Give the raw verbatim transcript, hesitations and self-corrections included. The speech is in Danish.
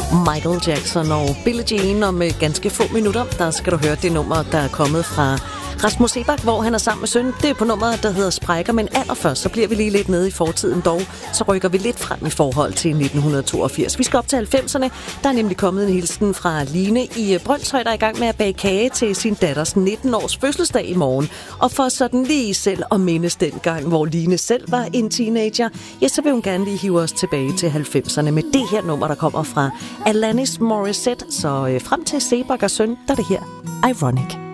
Michael Jackson og Billie Jean. Om ganske få minutter, der skal du høre det nummer, der er kommet fra Rasmus Seebach, hvor han er sammen med søn. Det er på nummeret, der hedder Sprækker, men allerførst så bliver vi lige lidt nede i fortiden dog. Så rykker vi lidt frem i forhold til nitten toogfirs. Vi skal op til halvfemserne. Der er nemlig kommet en hilsen fra Line i Brønshøj, der er i gang med at bage kage til sin datters nitten års fødselsdag i morgen. Og for sådan lige selv at mindes den gang, hvor Line selv var en teenager, ja, så vil hun gerne lige hive os tilbage til halvfemserne med det her nummer, der kommer fra Alanis Morissette. Så øh, frem til Seebach og søn, der er det her Ironic.